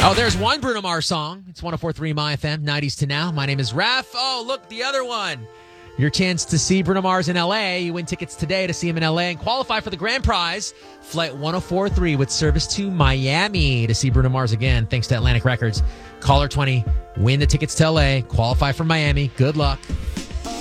Oh, there's one Bruno Mars song. It's 104.3 My FM, 90s to now. My name is Raph. Oh, look, the other one. Your chance to see Bruno Mars in L.A. You win tickets today to see him in L.A. and qualify for the grand prize, Flight 1043 with service to Miami to see Bruno Mars again, thanks to Atlantic Records. Caller 20, win the tickets to L.A., qualify for Miami. Good luck.